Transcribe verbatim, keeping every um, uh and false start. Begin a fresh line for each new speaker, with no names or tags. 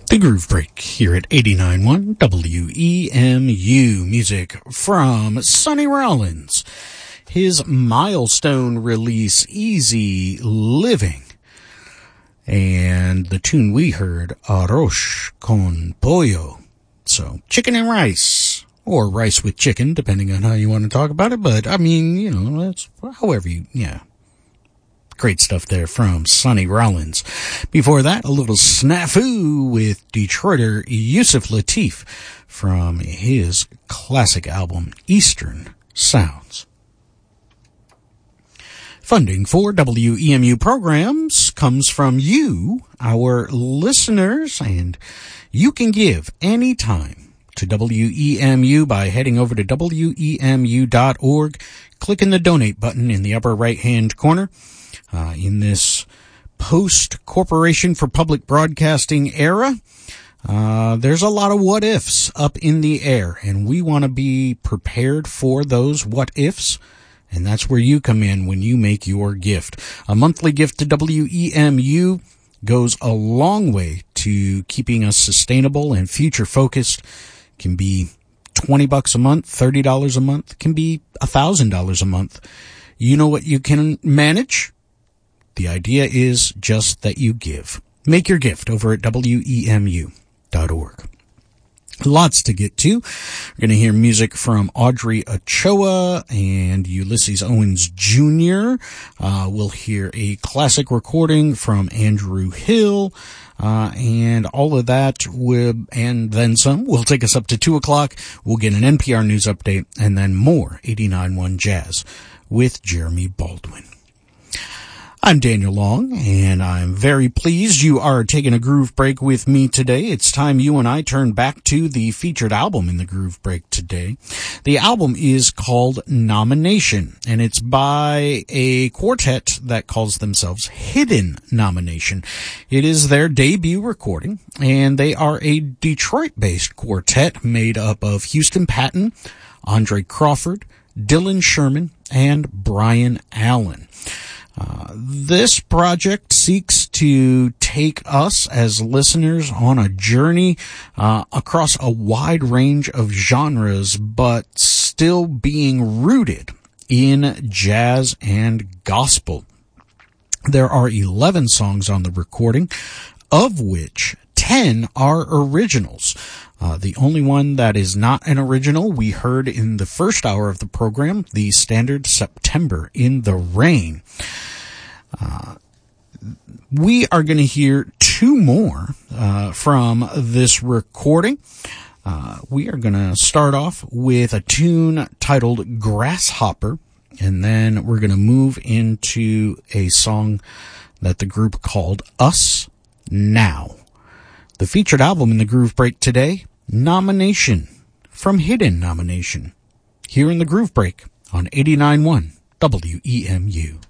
The Groove Break here at eighty-nine point one W E M U. Music from Sonny Rollins. His milestone release, Easy Living. And the tune we heard, Arroz con Pollo. So, chicken and rice. Or rice with chicken, depending on how you want to talk about it. But, I mean, you know, that's however you, yeah. Great stuff there from Sonny Rollins. Before that, a little snafu with Detroiter Yusef Lateef from his classic album, Eastern Sounds. Funding for W E M U programs comes from you, our listeners, and you can give anytime to W E M U by heading over to W E M U dot org, clicking the donate button in the upper right-hand corner. Uh, in this post-Corporation for Public Broadcasting era, uh, there's a lot of what-ifs up in the air, and we want to be prepared for those what-ifs, and that's where you come in when you make your gift. A monthly gift to W E M U goes a long way to keeping us sustainable and future-focused. Can be twenty bucks a month, thirty dollars a month, can be one thousand dollars a month. You know what you can manage? The idea is just that you give. Make your gift over at W E M U dot org. Lots to get to. We're going to hear music from Audrey Ochoa and Ulysses Owens Junior Uh, we'll hear a classic recording from Andrew Hill. Uh, and all of that will, and then some, will take us up to two o'clock. We'll get an N P R News update and then more eighty-nine point one Jazz with Jeremy Baldwin. I'm Daniel Long, and I'm very pleased you are taking a groove break with me today. It's time you and I turn back to the featured album in the groove break today. The album is called Nomination, and it's by a quartet that calls themselves Hidden Nomination. It is their debut recording, and they are a Detroit-based quartet made up of Houston Patton, Andre Crawford, Dylan Sherman, and Brian Allen. Uh, this project seeks to take us as listeners on a journey uh, across a wide range of genres, but still being rooted in jazz and gospel. There are eleven songs on the recording, of which ten are originals. Uh, the only one that is not an original we heard in the first hour of the program, the standard September in the Rain. Uh, we are going to hear two more uh, from this recording. Uh, we are going to start off with a tune titled Grasshopper, and then we're going to move into a song that the group called Us Now. The featured album in the Groove Break today, Nomination, from Hidden Nomination, here in the Groove Break on eighty-nine point one W E M U.